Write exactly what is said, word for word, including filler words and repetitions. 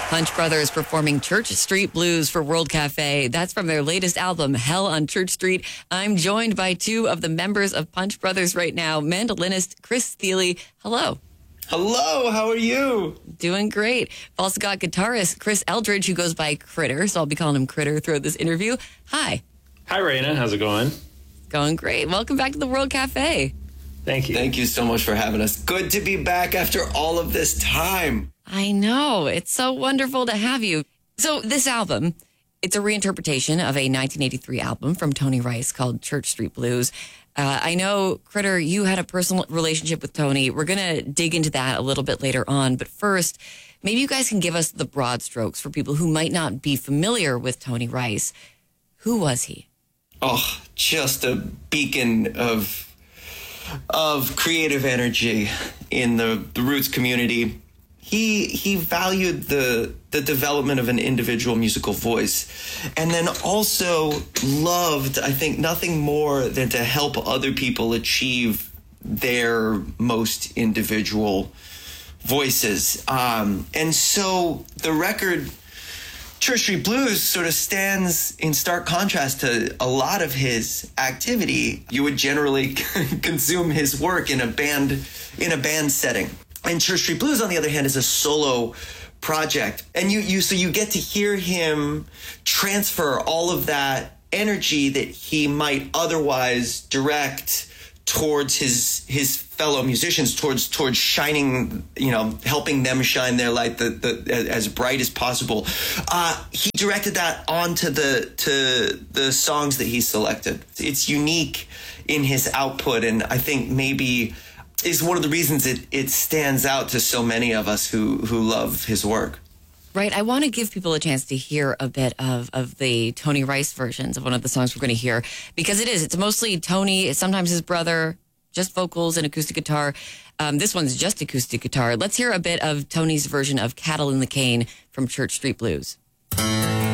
Punch Brothers performing Church Street Blues for World Cafe. That's from their latest album, Hell on Church Street. I'm joined by two of the members of Punch Brothers right now, mandolinist Chris Thile. Hello. Hello, how are you? Doing great. I've also got guitarist Chris Eldridge, who goes by Critter, so I'll be calling him Critter throughout this interview. Hi. Hi, Raina. How's it going? Going great. Welcome back to the World Cafe. Thank you. Thank you so much for having us. Good to be back after all of this time. I know. It's so wonderful to have you. So this album, it's a reinterpretation of a nineteen eighty-three album from Tony Rice called Church Street Blues. Uh, I know, Critter, you had a personal relationship with Tony. We're going to dig into that a little bit later on. But first, maybe you guys can give us the broad strokes for people who might not be familiar with Tony Rice. Who was he? Oh, just a beacon of of creative energy in the, the Roots community. He he valued the the development of an individual musical voice, and then also loved, I think, nothing more than to help other people achieve their most individual voices. Um, and so the record Church Street Blues sort of stands in stark contrast to a lot of his activity. You would generally consume his work in a band in a band setting. And Church Street Blues, on the other hand, is a solo project. And you, you so you get to hear him transfer all of that energy that he might otherwise direct towards his his fellow musicians, towards towards shining, you know, helping them shine their light the, the, as bright as possible. Uh, he directed that onto the to the songs that he selected. It's unique in his output, and I think maybe is one of the reasons it, it stands out to so many of us who, who love his work. Right. I want to give people a chance to hear a bit of, of the Tony Rice versions of one of the songs we're going to hear, because it is. It's mostly Tony, it's sometimes his brother, just vocals and acoustic guitar. Um, this one's just acoustic guitar. Let's hear a bit of Tony's version of Cattle in the Cane from Church Street Blues.